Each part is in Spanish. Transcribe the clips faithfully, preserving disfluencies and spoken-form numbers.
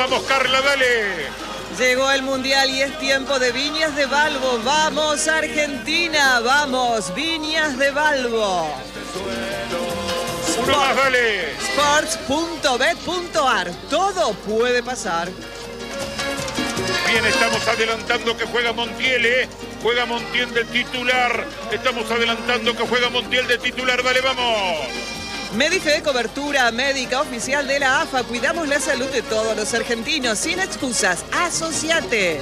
vamos, Carla, dale. Llegó el Mundial y es tiempo de Viñas de Balbo. ¡Vamos, Argentina! ¡Vamos, Viñas de Balbo! Uno más, dale. sports punto bet punto ar. Todo puede pasar. Bien, estamos adelantando que juega Montiel, ¿eh? Juega Montiel de titular. Estamos adelantando que juega Montiel de titular. Dale, vamos. Medife, cobertura médica oficial de la A F A. Cuidamos la salud de todos los argentinos. Sin excusas. Asociate.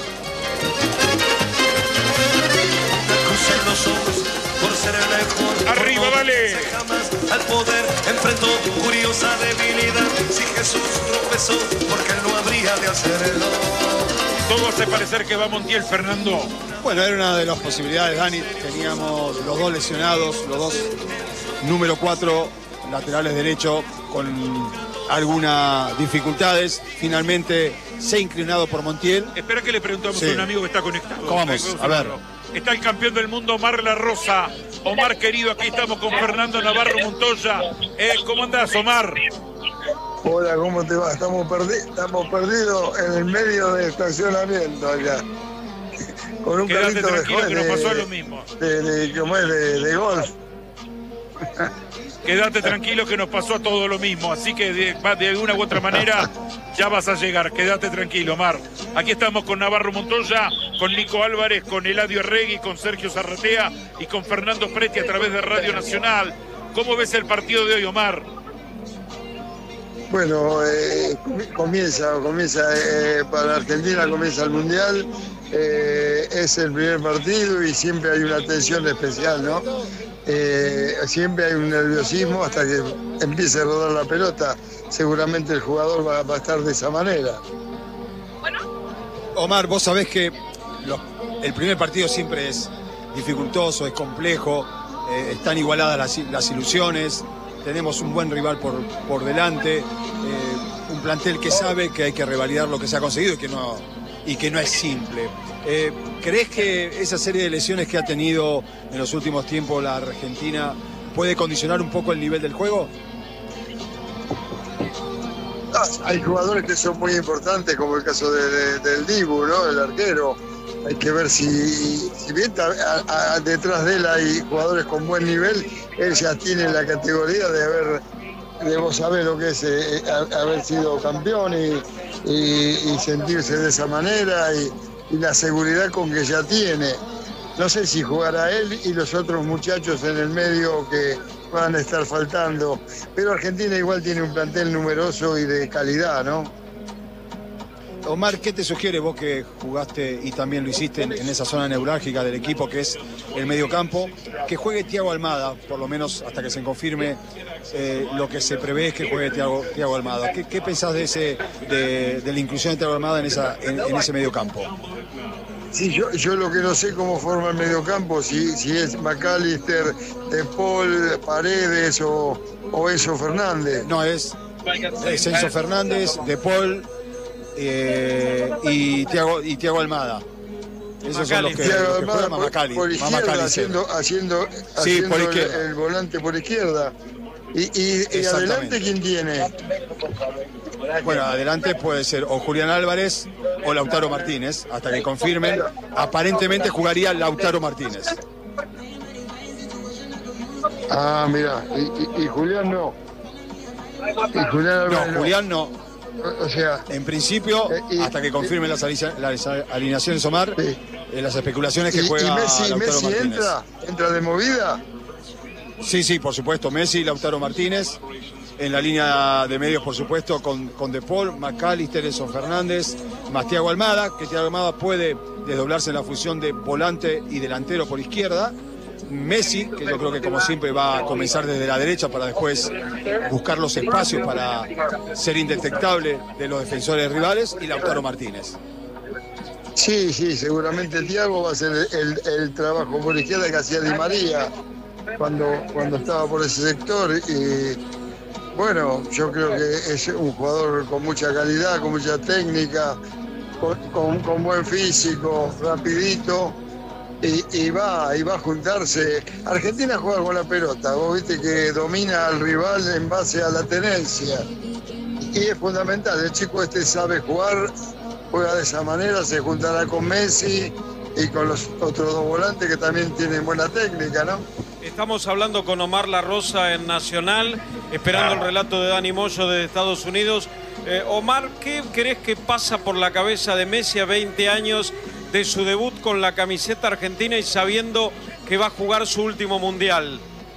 Arriba, dale. Al poder enfrentó curiosa debilidad. Si Jesús tropezó, porque no habría de hacerlo. Todo hace parecer que va Montiel, Fernando. Bueno, era una de las posibilidades, Dani. Teníamos los dos lesionados, los dos número cuatro laterales derecho con algunas dificultades. Finalmente se ha inclinado por Montiel. Espera que le preguntamos Sí. a un amigo que está conectado. ¿Cómo vamos? A ver. Está el campeón del mundo, Omar La Rosa. Omar, querido, aquí estamos con Fernando Navarro Montoya. Eh, ¿Cómo andás, Omar? Hola, ¿cómo te va? Estamos, perdi estamos perdidos en el medio del estacionamiento allá. Con un Quédate carrito de, tranquilo que nos de- pasó lo mismo. de, de, ¿cómo es? de, de golf. Quédate tranquilo que nos pasó a todo lo mismo. Así que de, va- de una u otra manera ya vas a llegar. Quédate tranquilo, Omar. Aquí estamos con Navarro Montoya, con Nico Álvarez, con Eladio Arregui, con Sergio Zarratea y con Fernando Preti a través de Radio Nacional. ¿Cómo ves el partido de hoy, Omar? Bueno, eh, comienza, comienza eh, para Argentina, comienza el Mundial. Eh, es el primer partido y siempre hay una tensión especial, ¿no? Eh, siempre hay un nerviosismo hasta que empiece a rodar la pelota. Seguramente el jugador va, va a estar de esa manera. Omar, vos sabés que los- el primer partido siempre es dificultoso, es complejo, eh, están igualadas las, las ilusiones, tenemos un buen rival por, por delante, eh, un plantel que sabe que hay que revalidar lo que se ha conseguido y que no, y que no es simple. Eh, ¿Crees que esa serie de lesiones que ha tenido en los últimos tiempos la Argentina puede condicionar un poco el nivel del juego? Ah, hay jugadores que son muy importantes, como el caso de, de- del Dibu, ¿no? El arquero. Hay que ver si, si bien ta- a- a- detrás de él hay jugadores con buen nivel, él ya tiene la categoría de haber, de vos saber lo que es eh, a- haber sido campeón y, y- y sentirse de esa manera y, y la seguridad con que ya tiene. No sé si jugará él y los otros muchachos en el medio que van a estar faltando, pero Argentina igual tiene un plantel numeroso y de calidad, ¿no? Omar, ¿qué te sugiere vos que jugaste y también lo hiciste en, en esa zona neurálgica del equipo que es el mediocampo? Que juegue Thiago Almada, por lo menos hasta que se confirme eh, lo que se prevé es que juegue Thiago, Thiago Almada. ¿Qué, qué pensás de ese de, de la inclusión de Thiago Almada en, esa, en, en ese mediocampo? Sí, yo, yo lo que no sé cómo forma el mediocampo, si, si es McAllister, De Paul, Paredes o, o Enzo Fernández. No, es, es Enzo Fernández, De Paul eh, y, Thiago, y Thiago Almada. Esos son los que, Thiago los que Almada juegan por, Macali, por izquierda, Macali, haciendo, haciendo, Sí, haciendo por el, izquierda. el volante por izquierda. Y, y, y Exactamente. adelante, ¿quién tiene? Bueno, adelante puede ser o Julián Álvarez o Lautaro Martínez, hasta que confirmen. Aparentemente jugaría Lautaro Martínez. Ah, mira, y, y- y Julián no. Y Julián Álvarez No, Julián no. O sea, En principio, Eh, y- hasta que confirmen las, alicia- las alineaciones Omar, Sí. eh, las especulaciones y, que y juega Messi, Lautaro Messi Martínez. entra, entra de movida. Sí, sí, por supuesto, Messi y Lautaro Martínez. En la línea de medios, por supuesto, con, con De Paul, McAllister, Enzo Fernández, más Thiago Almada, que Thiago Almada puede desdoblarse en la función de volante y delantero por izquierda. Messi, que yo creo que como siempre va a comenzar desde la derecha para después buscar los espacios para ser indetectable de los defensores rivales, y Lautaro Martínez. Sí, sí, seguramente Thiago va a hacer el, el trabajo por izquierda que hacía Di María cuando, cuando estaba por ese sector. Y bueno, yo creo que es un jugador con mucha calidad, con mucha técnica, con, con- con buen físico, rapidito. Y, y va, y va a juntarse. Argentina juega con la pelota, vos viste que domina al rival en base a la tenencia. y es fundamental. El chico este sabe jugar, juega de esa manera, se juntará con Messi y con los otros dos volantes que también tienen buena técnica, ¿no? Estamos hablando con Omar La Rosa en Nacional, esperando el relato de Dani Moyo de Estados Unidos. Eh, Omar, ¿qué crees que pasa por la cabeza de Messi a veinte años de su debut con la camiseta argentina y sabiendo que va a jugar su último mundial?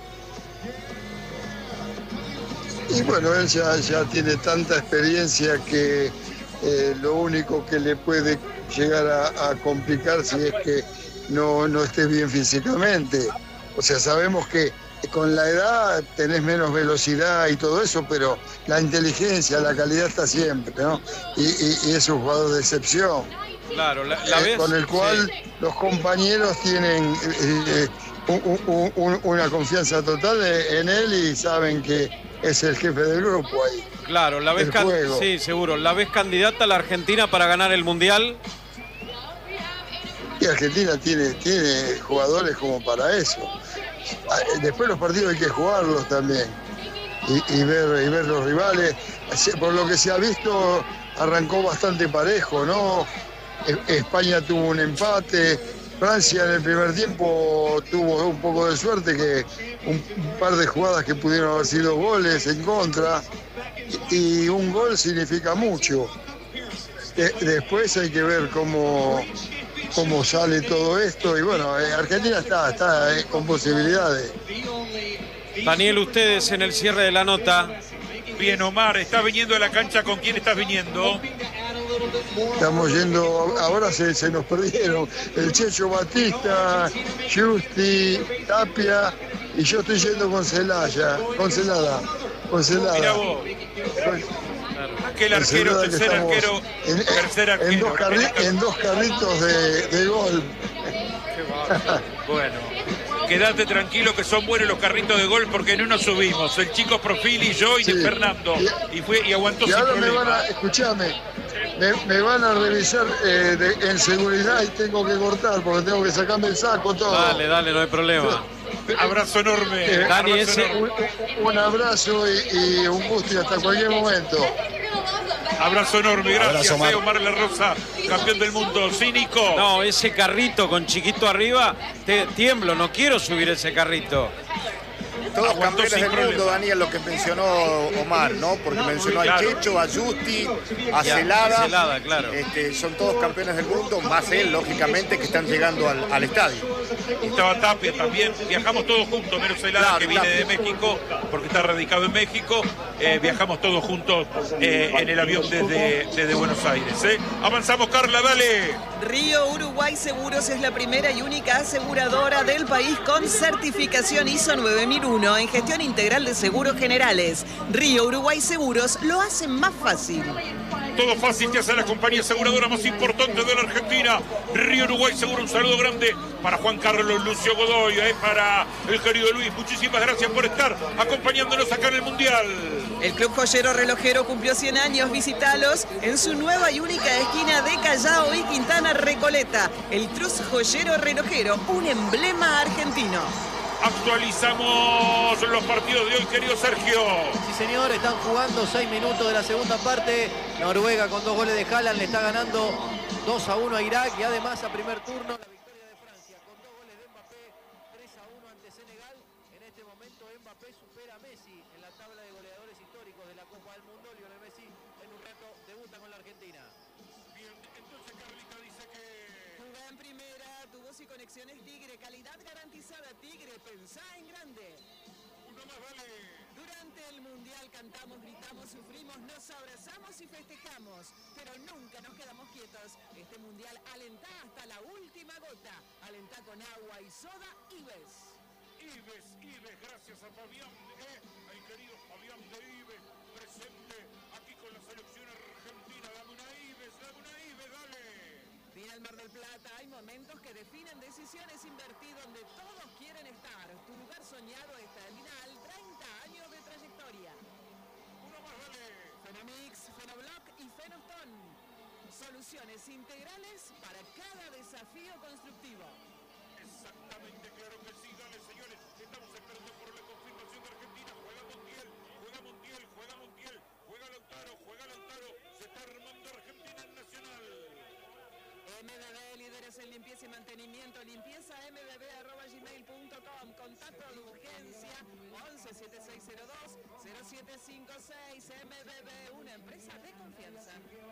Y bueno, él ya, ya tiene tanta experiencia que eh, lo único que le puede llegar a, a complicar si es que no, no esté bien físicamente. O sea, sabemos que con la edad tenés menos velocidad y todo eso, pero la inteligencia, la calidad está siempre, ¿no? Y, y, y es un jugador de excepción. Claro, la, la ves, eh, con el cual sí. Los compañeros tienen eh, un, un, un, una confianza total en él y saben que es el jefe del grupo ahí. Claro, la ves, can... sí, seguro. ¿La ves candidata a la Argentina para ganar el Mundial? Y Argentina tiene, tiene jugadores como para eso. Después los partidos hay que jugarlos también y, y, ver, y ver los rivales. Por lo que se ha visto, arrancó bastante parejo, ¿no? España tuvo un empate, Francia en el primer tiempo tuvo un poco de suerte, que un, un par de jugadas que pudieron haber sido goles en contra, y, y un gol significa mucho. De, después hay que ver cómo, cómo sale todo esto, y bueno, Argentina está, está con posibilidades. Daniel, ustedes en el cierre de la nota. Bien, Omar, ¿estás viniendo a la cancha? ¿Con quién estás viniendo? Estamos yendo, ahora se, se nos perdieron el Checho Batista, Justi, Tapia, y yo estoy yendo con Celaya, con Celada, con Celada. Mirá vos. Aquel arquero, tercer arquero, en, tercer arquero. En dos, carri en dos carritos de, de gol. Bueno, quédate tranquilo que son buenos los carritos de gol porque en uno subimos, el chico Profil y yo y sí. de Fernando. Y, fue, y aguantó y sin ahora problema. Me van a, escuchame, me, me van a revisar eh, de, en seguridad y tengo que cortar porque tengo que sacarme el saco todo. Dale, dale, no hay problema. Abrazo enorme. Eh, Dani, abrazo ese... enorme. Un, un abrazo y, y un gusto y hasta cualquier momento. Abrazo enorme, gracias, Abrazo, Omar. Omar La Rosa, campeón del mundo. Sí, Nico. No, ese carrito con Chiquito arriba, te tiemblo, no quiero subir ese carrito. Todos campeones del problema. mundo, Daniel, lo que mencionó Omar, ¿no? Porque mencionó claro. al Checho, a Justi, a Celada. Celada, claro. Este, son todos campeones del mundo, más él, lógicamente, que están llegando al, al estadio. Estaba Tapia también. Viajamos todos juntos, menos Celada, claro, que viene Tapia. de México, porque está radicado en México. Eh, viajamos todos juntos eh, en el avión desde, desde Buenos Aires. ¿eh? Avanzamos, Carla, dale. Río Uruguay Seguros es la primera y única aseguradora del país con certificación I S O nueve mil uno en gestión integral de seguros generales. Río Uruguay Seguros lo hace más fácil. Todo fácil te hace la compañía aseguradora más importante de la Argentina. Río Uruguay Seguro, un saludo grande para Juan Carlos Lucio Godoy, eh, para el querido Luis. Muchísimas gracias por estar acompañándonos acá en el Mundial. El Club Joyero Relojero cumplió cien años. Visítalos en su nueva y única esquina de Callao y Quintana Recoleta. El Trus Joyero Relojero, un emblema argentino. Actualizamos los partidos de hoy, querido Sergio. Sí, señor, están jugando seis minutos de la segunda parte. Noruega con dos goles de Haaland le está ganando dos a uno a Irak y además a primer turno la victoria de Francia con dos goles de Mbappé, tres a uno ante Senegal. En este momento Mbappé supera a Messi en la tabla de goleadores históricos de la Copa del Mundo. Lionel Messi en un rato debuta con la Argentina. Bien, entonces Carlita dice que... Juega en primera, tubos y conexiones Tigre, calidad garantizada Tigre, pensá en grande. Uno más, vale. Durante el Mundial cantamos, gritamos, sufrimos, nos abrazamos y festejamos, pero nunca nos quedamos quietos. Este Mundial alentá hasta la última gota, alentá con agua y soda Ives. Ives, Ives, gracias a Fabián, eh, el querido Fabián de Ives, presente aquí con la selección argentina. Dame una Ives, dame una Ives, dale. Final Mar del Plata, hay momentos que definen decisiones invertidas donde todos quieren estar. Tu lugar soñado es Terminal, treinta años de trayectoria. Uno más, dale. Fenomix, Fenoblock y Fenostón. Soluciones integrales para cada desafío constructivo. Exactamente, claro que sí, dale, señores. Estamos esperando por la confirmación de Argentina. Juega Montiel, juega Montiel, juega Montiel, juega Lautaro, juega limpieza y mantenimiento. Limpieza m b b arroba gmail punto com. Contacto de urgencia once setenta y seis cero dos cero siete cinco seis. M B B, una empresa de confianza.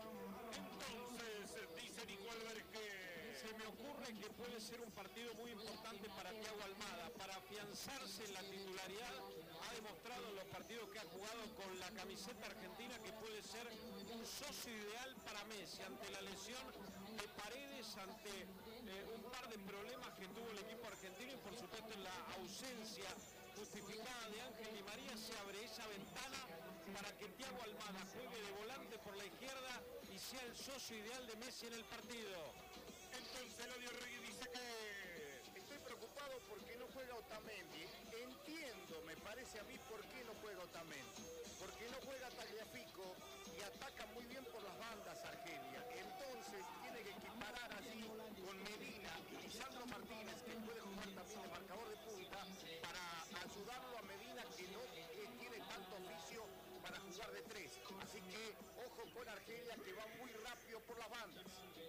Entonces, dice Nico Álvarez que... Se me ocurre que puede ser un partido muy importante para Thiago Almada, para afianzarse en la titularidad. Ha demostrado en los partidos que ha jugado con la camiseta argentina que puede ser un socio ideal para Messi ante la lesión de Paredes, ante eh, un par de problemas que tuvo el equipo argentino y por supuesto en la ausencia justificada de Ángel Di María. Se abre esa ventana para que Thiago Almada juegue de volante por la izquierda y sea el socio ideal de Messi en el partido. Entonces Eladio Regui dice que... Estoy preocupado porque no juega Otamendi. Entiendo, me parece a mí, por qué no juega Otamendi. Porque no juega Tagliafico y ataca muy bien por las bandas Argelia. Entonces tiene que equiparar allí con Medina y Lisandro Martínez, que puede jugar también de marcador de punta, para ayudarlo a Medina, que no que tiene tanto oficio para jugar de tres. Así que ojo con Argelia, que va muy rápido por las bandas.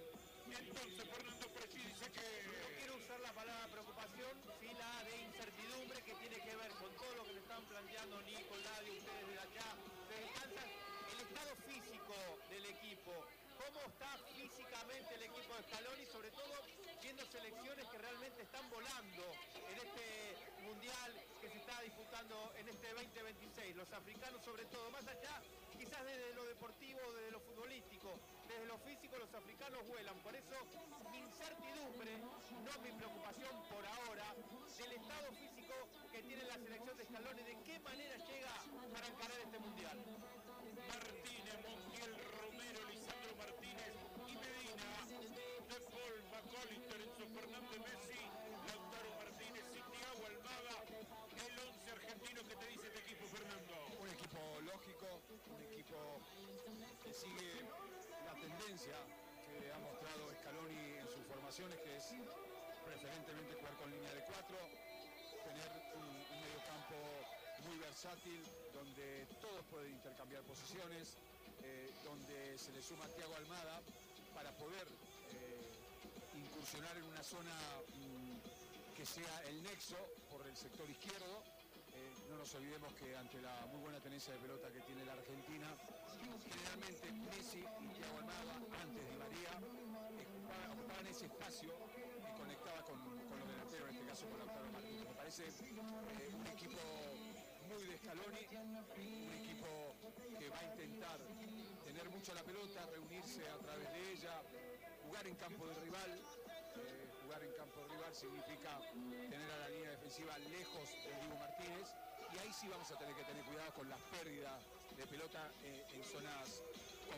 Entonces Fernando Freschi dice que... No quiero usar la palabra preocupación, sí la de incertidumbre, que tiene que ver con todo lo que le están planteando Nico, Eladio, ustedes de allá, ustedes cansan, el estado físico del equipo. ¿Cómo está físicamente el equipo de Scaloni? Sobre todo viendo selecciones que realmente están volando en este mundial que se está disputando en este veinte veintiséis. Los africanos sobre todo, más allá quizás desde lo deportivo, desde lo futbolístico, desde lo físico los africanos vuelan. Por eso mi incertidumbre, no mi preocupación por ahora, del estado físico que tiene la selección de Scaloni, de qué manera llega para encarar este mundial. Martínez, Montiel, Romero, Lisandro Martínez y Medina, De Paul, McAllister, Enzo Fernández, Messi, Lautaro Martínez y Thiago Almada, el once argentino. Que te dice este equipo, Fernando? Un equipo lógico, un equipo que sigue la tendencia que ha mostrado Scaloni en sus formaciones, que es preferentemente jugar con línea de cuatro, tener un, un mediocampo muy versátil, donde todos pueden intercambiar posiciones, eh, donde se le suma Thiago Almada para poder eh, incursionar en una zona mm, que sea el nexo por el sector izquierdo. Eh, no nos olvidemos que ante la muy buena tenencia de pelota que tiene la Argentina, generalmente Messi y Thiago Almada, antes de María, ocupaban, ocupaban ese espacio que conectaba con, con los delanteros, en este caso con Lautaro Martínez. Me parece eh, un equipo muy de Scaloni, un equipo que va a intentar tener mucho la pelota, reunirse a través de ella, jugar en campo del rival. Eh, jugar en campo de rival significa tener a la línea defensiva lejos del Dibu Martínez, y ahí sí vamos a tener que tener cuidado con las pérdidas de pelota eh, en zonas